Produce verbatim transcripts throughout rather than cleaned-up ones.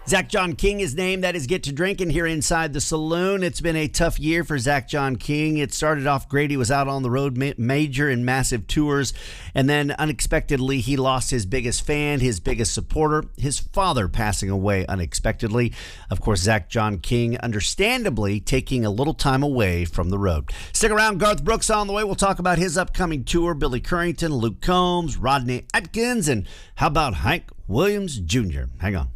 Zach John King is named. That is Get to Drinking here inside the saloon. It's been a tough year for Zach John King. It started off great. He was out on the road, major and massive tours, and then unexpectedly he lost his biggest fan, his biggest supporter, his father passing away unexpectedly. Of course, Zach John King, understandably, taking a little time away from the road. Stick around. Garth Brooks on the way. We'll talk about his upcoming tour, Billy Currington, Luke Combs, Rodney Atkins, and how about Hank Williams Junior? Hang on.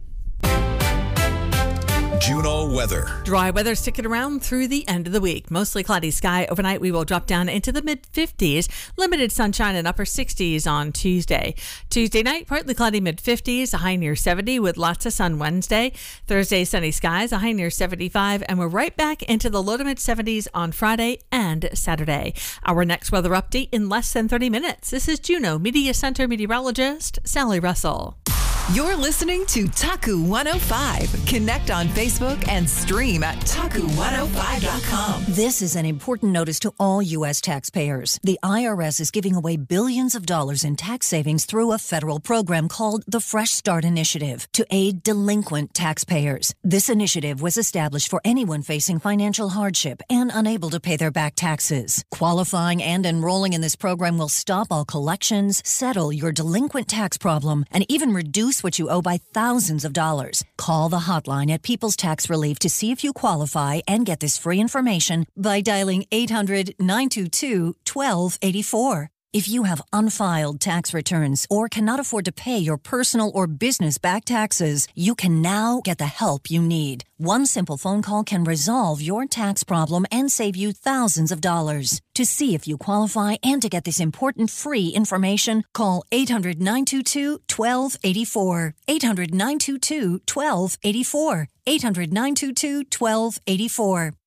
Juneau weather. Dry weather sticking around through the end of the week. Mostly cloudy sky. Overnight, we will drop down into the mid fifties. Limited sunshine and upper sixties on Tuesday. Tuesday night, partly cloudy mid fifties, a high near seventy with lots of sun Wednesday. Thursday, sunny skies, a high near seventy-five, and we're right back into the low to mid seventies on Friday and Saturday. Our next weather update in less than thirty minutes. This is Juneau Media Center meteorologist Sally Russell. You're listening to Taku one oh five. Connect on Facebook and stream at taku one oh five dot com. This is an important notice to all U S taxpayers. The I R S is giving away billions of dollars in tax savings through a federal program called the Fresh Start Initiative to aid delinquent taxpayers. This initiative was established for anyone facing financial hardship and unable to pay their back taxes. Qualifying and enrolling in this program will stop all collections, settle your delinquent tax problem, and even reduce what you owe by thousands of dollars. Call the hotline at People's Tax Relief to see if you qualify and get this free information by dialing eight hundred, nine two two, one two eight four. If you have unfiled tax returns or cannot afford to pay your personal or business back taxes, you can now get the help you need. One simple phone call can resolve your tax problem and save you thousands of dollars. To see if you qualify and to get this important free information, call eight hundred, nine two two, one two eight four. eight hundred, nine two two, one two eight four. eight hundred, nine two two, one two eight four.